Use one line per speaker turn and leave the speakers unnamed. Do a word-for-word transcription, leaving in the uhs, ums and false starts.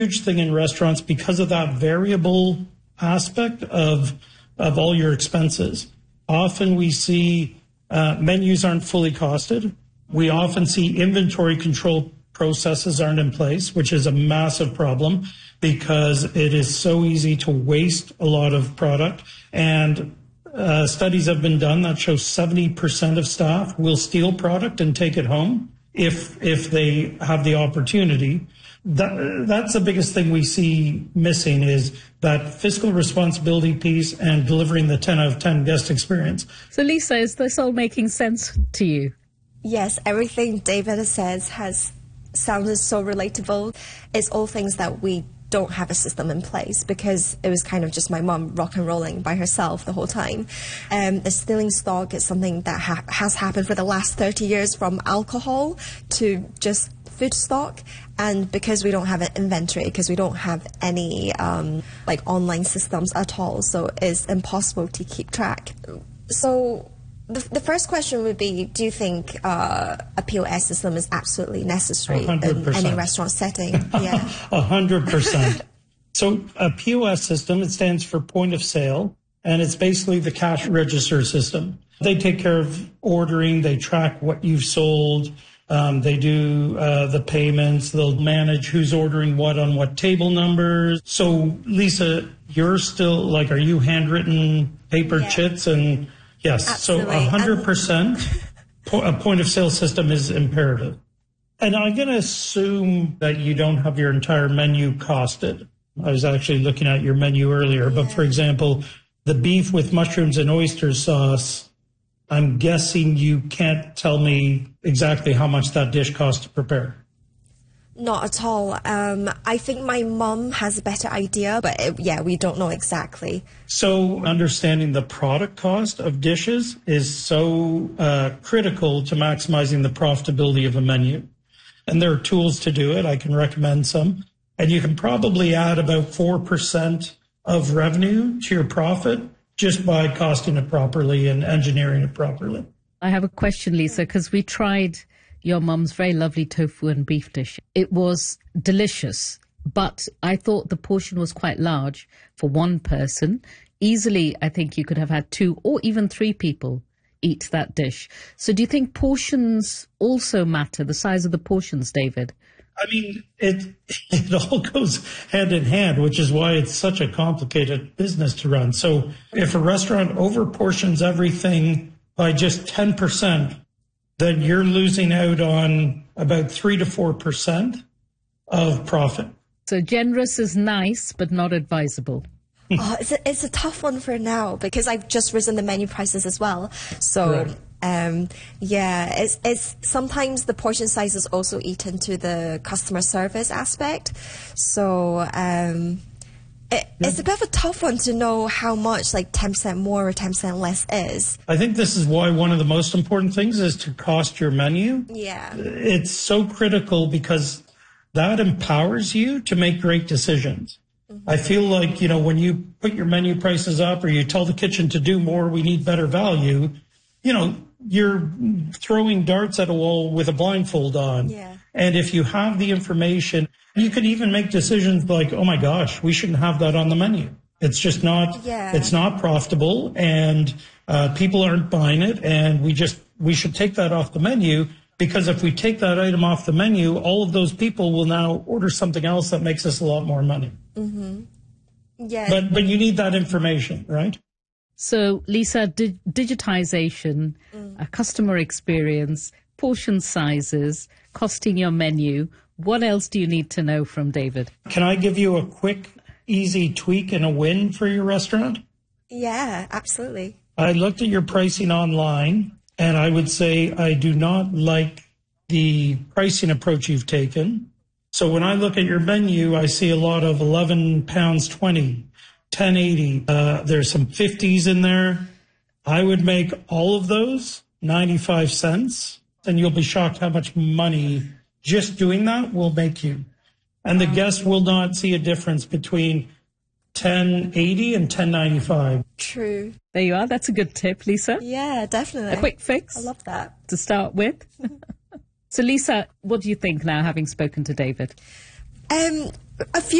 huge thing in restaurants because of that variable aspect of of all your expenses. Often we see uh, menus aren't fully costed. We often see inventory control processes aren't in place, which is a massive problem because it is so easy to waste a lot of product. And uh, studies have been done that show seventy percent of staff will steal product and take it home if if they have the opportunity. That, that's the biggest thing we see missing is that fiscal responsibility piece and delivering the ten out of ten guest experience.
So Lisa, is this all making sense to you?
Yes, everything David says has sounded so relatable. It's all things that we don't have a system in place because it was kind of just my mum rock and rolling by herself the whole time. Um, the stealing stock is something that ha- has happened for the last thirty years, from alcohol to just food stock. And because we don't have an inventory, because we don't have any um, like online systems at all, so it's impossible to keep track. So the, the first question would be, do you think uh, a P O S system is absolutely necessary
one hundred percent.
in any restaurant setting? Yeah,
A hundred percent. So a P O S system, it stands for point of sale, and it's basically the cash register system. They take care of ordering, they track what you've sold, um, they do uh, the payments, they'll manage who's ordering what on what table numbers. So Lisa, you're still like, are you handwritten paper
Yeah.
chits? And yes,
Absolutely.
so a hundred percent a point of sale system is imperative. And I'm going to assume that you don't have your entire menu costed. I was actually looking at your menu earlier, but
Yeah.
for example, the beef with mushrooms and oyster sauce, I'm guessing you can't tell me exactly how much that dish costs to prepare.
not at all. Um, I think my mum has a better idea, but it, yeah, we don't know exactly.
So understanding the product cost of dishes is so uh, critical to maximizing the profitability of a menu. And there are tools to do it. I can recommend some. And you can probably add about four percent of revenue to your profit just by costing it properly and engineering it properly.
I have a question, Lisa, because we tried your mum's very lovely tofu and beef dish. It was delicious, but I thought the portion was quite large for one person. Easily, I think you could have had two or even three people eat that dish. So do you think portions also matter, the size of the portions, David?
I mean, it it all goes hand in hand, which is why it's such a complicated business to run. So if a restaurant overportions everything by just ten percent, then you're losing out on about three to four percent of profit.
So generous is nice, but not advisable.
Oh, it's a, it's a tough one for now because I've just risen the menu prices as well. So,
Right.
um, yeah, it's it's sometimes the portion size is also eaten to the customer service aspect. So, um, it, it's a bit of a tough one to know how much like ten percent more or ten percent less is.
I think this is why one of the most important things is to cost your menu.
Yeah.
It's so critical because that empowers you to make great decisions. I feel like, you know, when you put your menu prices up or you tell the kitchen to do more, we need better value, you know, you're throwing darts at a wall with a blindfold on.
Yeah.
And if you have the information, you could even make decisions like, oh my gosh, we shouldn't have that on the menu. It's just not,
Yeah.
it's not profitable and uh, people aren't buying it. And we just, we should take that off the menu. Because if we take that item off the menu, all of those people will now order something else that makes us a lot more money.
Mm-hmm. Yeah.
But but you need that information, right?
So, Lisa, di- digitization,
Mm.
a customer experience, portion sizes, costing your menu. What else do you need to know from David?
Can I give you a quick, easy tweak and a win for your restaurant?
Yeah, absolutely.
I looked at your pricing online, and I would say I do not like the pricing approach you've taken. So when I look at your menu, I see a lot of eleven pounds twenty, ten eighty. Uh, there's some fifties in there. I would make all of those ninety-five cents, and you'll be shocked how much money just doing that will make you. And the guest will not see a difference between ten eighty and ten ninety-five.
True.
There you are. That's a good tip, Lisa.
Yeah, definitely.
A quick fix
I love that.
to start with. So, Lisa, what do you think now, having spoken to David?
Um, A few